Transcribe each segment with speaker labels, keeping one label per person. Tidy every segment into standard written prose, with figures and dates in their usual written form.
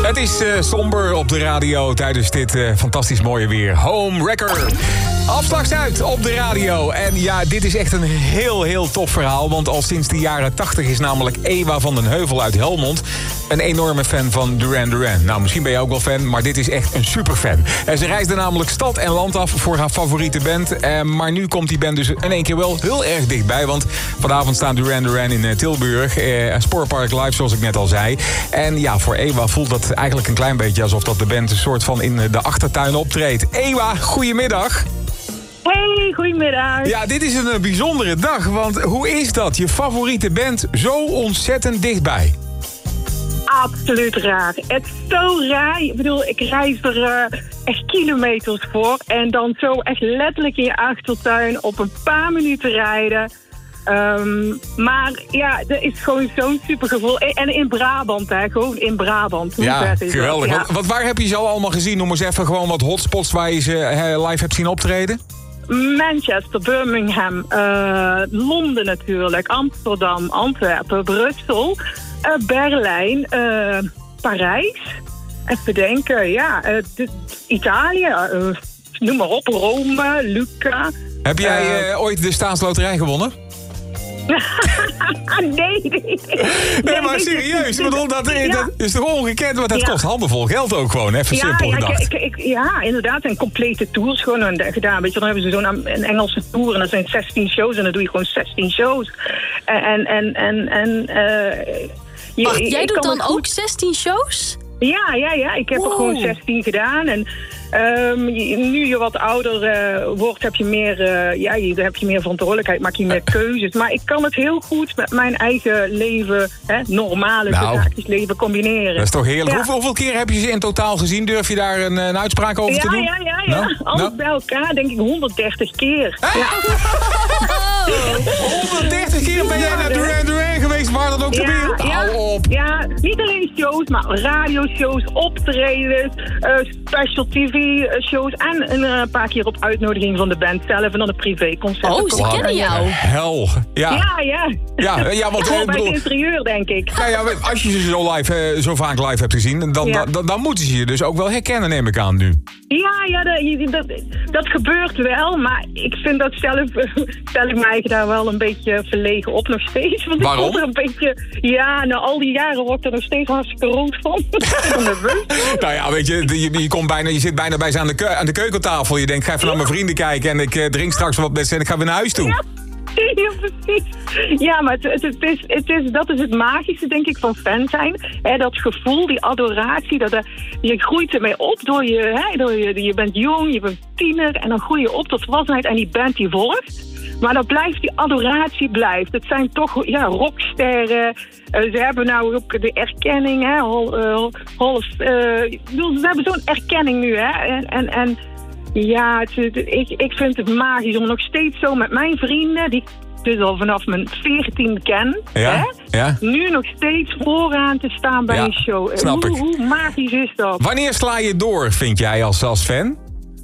Speaker 1: Het is somber op de radio tijdens dit fantastisch mooie weer. Home Wrecker. Afslag Zuid op de radio. En ja, dit is echt een heel tof verhaal. Want al sinds de jaren 80 is namelijk Ewa van den Heuvel uit Helmond een enorme fan van Duran Duran. Nou, misschien ben je ook wel fan, maar dit is echt een superfan. Ze reisde namelijk stad en land af voor haar favoriete band. Maar nu komt die band dus in één keer wel heel erg dichtbij. Want vanavond staan Duran Duran in Tilburg. Spoorpark Live, zoals ik net al zei. En ja, voor Ewa voelt dat eigenlijk een klein beetje alsof dat de band een soort van in de achtertuin optreedt. Ewa, goedemiddag.
Speaker 2: Hey, goedemiddag.
Speaker 1: Ja, dit is een bijzondere dag, want hoe is dat? Je favoriete band zo ontzettend dichtbij.
Speaker 2: Absoluut raar. Het is zo raar. Ik bedoel, ik reis er echt kilometers voor. En dan zo echt letterlijk in je achtertuin op een paar minuten rijden. Maar ja, dat is gewoon zo'n supergevoel. En in Brabant, hè. Gewoon in Brabant. Hoe
Speaker 1: ja,
Speaker 2: vet is
Speaker 1: geweldig.
Speaker 2: Dat? Ja.
Speaker 1: Want waar heb je ze al allemaal gezien? Noem eens even gewoon wat hotspots waar je ze live hebt zien optreden.
Speaker 2: Manchester, Birmingham, Londen natuurlijk, Amsterdam, Antwerpen, Brussel, Berlijn, Parijs. Even denken, ja, Italië, noem maar op, Rome, Lucca.
Speaker 1: Heb jij ooit de Staatsloterij gewonnen? Nee, maar serieus. Dat is toch ongekend? Want dat kost handenvol geld ook gewoon. Even simpel gedacht.
Speaker 2: Ja, inderdaad. En complete tours gewoon gedaan. Weet je, dan hebben ze zo'n Engelse tour. En dat zijn 16 shows. En dan doe je gewoon 16 shows.
Speaker 3: Wacht, jij doet dan ook 16 shows?
Speaker 2: Ja. Ik heb er gewoon 16 gedaan. En nu je wat ouder wordt, heb je meer verantwoordelijkheid, maak je meer keuzes. Maar ik kan het heel goed met mijn eigen leven, normale dagelijks leven combineren. Dat
Speaker 1: is toch heerlijk.
Speaker 2: Ja.
Speaker 1: Hoeveel keer heb je ze in totaal gezien? Durf je daar een uitspraak over te doen?
Speaker 2: Ja. Alles bij elkaar denk ik 130 keer.
Speaker 1: Ah!
Speaker 2: Ja.
Speaker 1: 130 keer ben jij naar Duran Duran geweest, waar dat ook de wereld. Hou op.
Speaker 2: Ja, niet alleen shows, maar radioshows, optredens, special TV-shows en een paar keer op uitnodiging van de band zelf en dan een privéconcert.
Speaker 3: Oh, ze kennen jou.
Speaker 1: Hel. Ja, want
Speaker 2: gewoon bij het interieur, denk ik.
Speaker 1: Nou ja, als je ze zo vaak live hebt gezien, dan moeten ze je dus ook wel herkennen, neem ik aan nu.
Speaker 2: Ja, dat gebeurt wel, maar ik vind dat zelf, stel ik mij daar wel een beetje verlegen op nog steeds. Want
Speaker 1: waarom?
Speaker 2: Ik word er een beetje, na al die jaren word ik er nog steeds hartstikke rood van.
Speaker 1: Nou ja, weet je zit bijna bij ze aan de keukentafel. Je denkt, ga even naar mijn vrienden kijken en ik drink straks wat met ze en ik ga weer naar huis toe.
Speaker 2: Ja, precies. Ja, maar dat is het magische, denk ik, van fan zijn. Dat gevoel, die adoratie, je groeit ermee op je bent jong, je bent tiener en dan groei je op tot volwassenheid en die band die volgt. Maar dan blijft die adoratie blijft. Het zijn toch rocksterren. Ze hebben nou ook de erkenning, ze hebben zo'n erkenning nu, En ja, ik vind het magisch om nog steeds zo met mijn vrienden, die ik dus al vanaf mijn 14 ken, nu nog steeds vooraan te staan bij een show. Hoe magisch is dat?
Speaker 1: Wanneer sla je door, vind jij, als fan?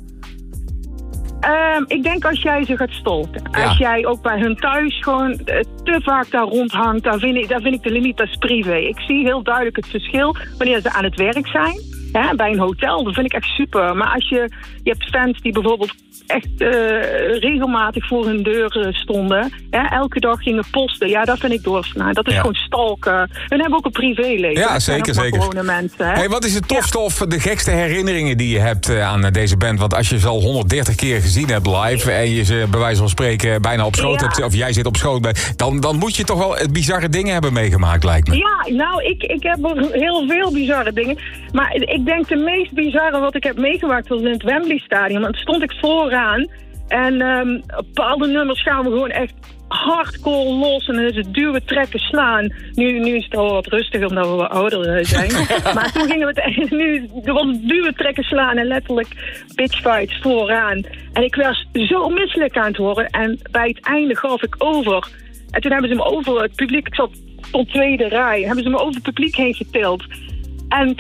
Speaker 2: Ik denk als jij ze gaat stalken. Ja. Als jij ook bij hun thuis gewoon te vaak daar rondhangt, daar vind ik de limiet, dat is privé. Ik zie heel duidelijk het verschil wanneer ze aan het werk zijn. Bij een hotel, dat vind ik echt super. Maar als je hebt fans die bijvoorbeeld echt regelmatig voor hun deur stonden. Elke dag gingen posten. Ja, dat vind ik doorslaan. Dat is gewoon stalken. Hun hebben ook een privéleven.
Speaker 1: Ja, zeker.
Speaker 2: Gewone mensen.
Speaker 1: Hey, wat is het tofste of de gekste herinneringen die je hebt aan deze band? Want als je ze al 130 keer gezien hebt live en je ze bij wijze van spreken bijna op schoot hebt, of jij zit op schoot, dan moet je toch wel bizarre dingen hebben meegemaakt, lijkt me.
Speaker 2: Ja, nou, ik heb heel veel bizarre dingen. Maar ik denk de meest bizarre wat ik heb meegemaakt was in het Wembley Stadion. Want stond ik vooraan en bepaalde nummers gaan we gewoon echt hardcore los en dan is het duwen, trekken, slaan. Nu is het al wat rustiger omdat we wat ouder zijn. Maar toen gingen we er was duwen, trekken, slaan en letterlijk bitchfights vooraan. En ik was zo misselijk aan het worden en bij het einde gaf ik over. En toen hebben ze me over het publiek, ik zat op tweede rij, hebben ze me over het publiek heen getild. En toen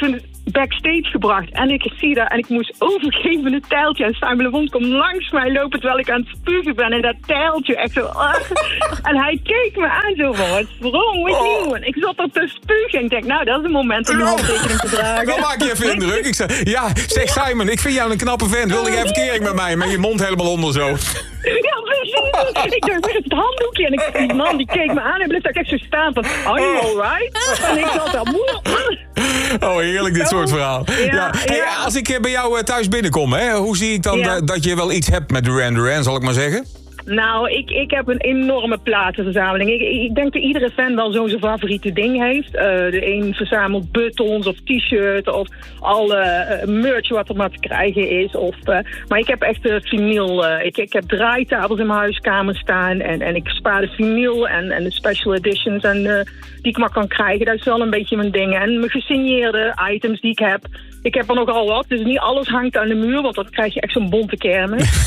Speaker 2: backstage gebracht. En ik zie dat en ik moest overgeven het tijltje. En Simon Le Bon komt langs mij lopen terwijl ik aan het spugen ben. En dat tijltje echt zo... En hij keek me aan zo van, what's wrong with you? En ik zat er te spugen. En ik denk, nou, dat is een moment om je handtekening te dragen.
Speaker 1: Dan maak je even indruk. Ik zeg, ja, zeg Simon, ik vind jou een knappe vent. Wil je even kering met mij? Met je mond helemaal onder zo.
Speaker 2: Ja, precies. Ik dacht, weer het handdoekje. En die man die keek me aan en bleef daar echt zo staan van, are you alright? En ik zat daar
Speaker 1: Oh, heerlijk dit soort verhaal. Ja. Hey, als ik bij jou thuis binnenkom, hè, hoe zie ik dan dat je wel iets hebt met Duran Duran, zal ik maar zeggen?
Speaker 2: Nou, ik heb een enorme platenverzameling. Ik denk dat iedere fan wel zo'n favoriete ding heeft. De een verzamelt buttons of t-shirts of alle merch wat er maar te krijgen is. Maar ik heb echt vinyl. Ik heb draaitafels in mijn huiskamer staan en ik spaar de vinyl en de special editions die ik maar kan krijgen. Dat is wel een beetje mijn ding. En mijn gesigneerde items die ik heb. Ik heb er nogal wat, dus niet alles hangt aan de muur, want dan krijg je echt zo'n bonte kermis.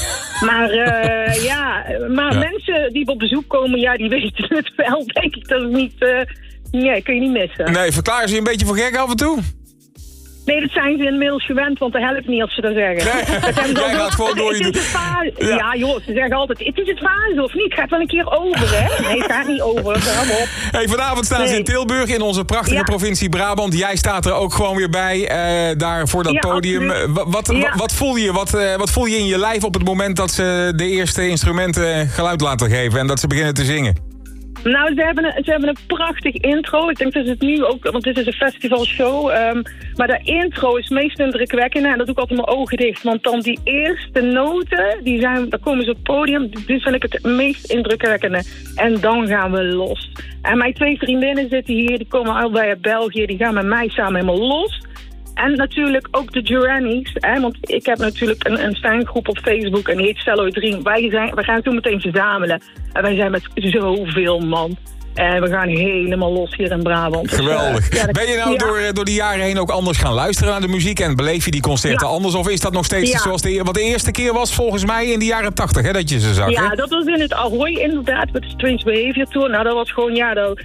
Speaker 2: Maar mensen die op bezoek komen, ja, die weten het wel, denk ik. Dat is niet, nee, kun je niet missen.
Speaker 1: Nee, verklaren ze je een beetje voor gek af en toe?
Speaker 2: Nee, dat zijn ze inmiddels gewend, want dat helpt niet als ze dat zeggen.
Speaker 1: Nee, jij gaat gewoon door je doen.
Speaker 2: Ja, joh, ze zeggen altijd, het is het fase of niet? Het gaat wel een keer over, hè? Nee, het gaat niet over.
Speaker 1: Hey, vanavond staan ze in Tilburg, in onze prachtige provincie Brabant. Jij staat er ook gewoon weer bij, daar voor dat podium. Wat voel je? Wat voel je in je lijf op het moment dat ze de eerste instrumenten geluid laten geven en dat ze beginnen te zingen?
Speaker 2: Nou, ze hebben een prachtig intro. Ik denk dat het nu ook, want dit is een festivalshow. Maar de intro is meest indrukwekkend. En dat doe ik altijd mijn ogen dicht. Want dan die eerste noten, dan komen ze op het podium. Dit vind ik het meest indrukwekkende. En dan gaan we los. En mijn 2 vriendinnen zitten hier. Die komen allebei uit België. Die gaan met mij samen helemaal los. En natuurlijk ook de Durannies. Want ik heb natuurlijk een fangroep op Facebook en die heet Cello Dream. Wij gaan zo meteen verzamelen. En wij zijn met zoveel man. En we gaan helemaal los hier in Brabant.
Speaker 1: Geweldig. Ben je nou door de jaren heen ook anders gaan luisteren naar de muziek? En beleef je die concerten anders? Of is dat nog steeds zoals wat de eerste keer was volgens mij in de jaren 80, hè, dat je ze zag?
Speaker 2: Ja, dat was in het Ahoy inderdaad, met de Strange Behavior Tour. Nou, dat was gewoon,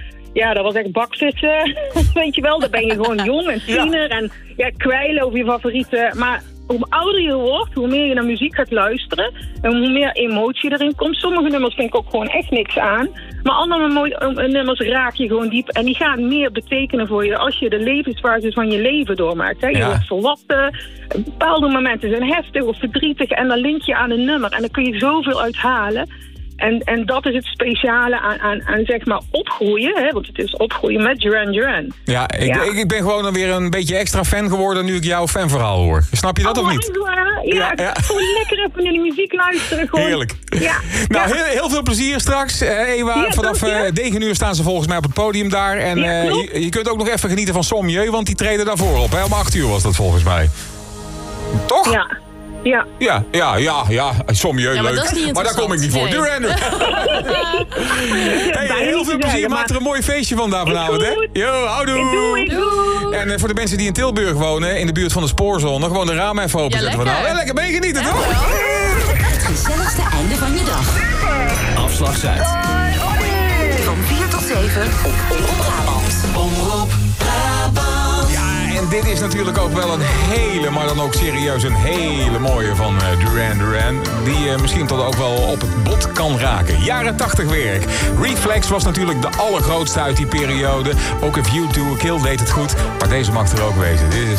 Speaker 2: dat was echt bakvissen. Weet je wel, dan ben je gewoon jong en tiener en kwijlen over je favorieten. Maar hoe ouder je wordt, hoe meer je naar muziek gaat luisteren en hoe meer emotie erin komt. Sommige nummers vind ik ook gewoon echt niks aan. Maar andere nummers raak je gewoon diep en die gaan meer betekenen voor je als je de levensfase van je leven doormaakt. Hè. Je wordt volwassen, bepaalde momenten zijn heftig of verdrietig en dan link je aan een nummer en dan kun je zoveel uithalen. En dat is het speciale aan zeg maar opgroeien, hè? Want het is opgroeien met Duran Duran.
Speaker 1: Ja, ik ben gewoon weer een beetje extra fan geworden nu ik jouw fanverhaal hoor. Snap je dat of niet?
Speaker 2: Ja. Gewoon lekker even naar die muziek luisteren. Gewoon.
Speaker 1: Heerlijk. Ja. Nou, heel veel plezier straks. Ewa, vanaf 9 uur staan ze volgens mij op het podium daar. En je kunt ook nog even genieten van Sommieu, want die treden daarvoor op. Hè? Om 8 uur was dat volgens mij. Toch?
Speaker 2: Ja.
Speaker 1: Sommieu leuk. Maar daar kom ik niet voor. Duran. Heel veel plezier. Maak er een mooi feestje van daar vanavond, hè? Yo, houdoe.
Speaker 2: Doei.
Speaker 1: En voor de mensen die in Tilburg wonen, in de buurt van de spoorzone, gewoon de ramen even openzetten vanavond. Lekker mee genieten, toch?
Speaker 4: Het gezelligste einde van je dag.
Speaker 5: Afslag Zuid.
Speaker 4: Van 4 tot 7 op Omroep Brabant.
Speaker 5: Omroep Brabant.
Speaker 1: Ja, en dit is natuurlijk ook wel een hele, maar dan ook serieus een hele mooie van Duran Duran. Die misschien tot ook wel op het bot kan raken. Jaren 80 werk. Reflex was natuurlijk de allergrootste uit die periode. Ook If You Do a Kill deed het goed. Maar deze mag er ook wezen. Dit is